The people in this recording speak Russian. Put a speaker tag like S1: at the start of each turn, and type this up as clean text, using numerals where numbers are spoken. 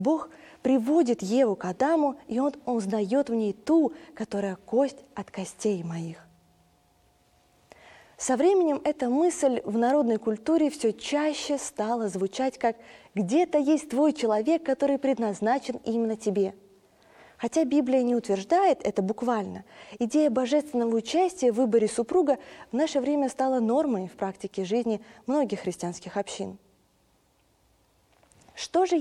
S1: Бог приводит Еву к Адаму, и он узнает в ней ту, которая кость от костей моих. Со временем эта мысль в народной культуре все чаще стала звучать как «где-то есть твой человек, который предназначен именно тебе». Хотя Библия не утверждает это буквально, идея божественного участия в выборе супруга в наше время стала нормой в практике жизни многих христианских общин. Что же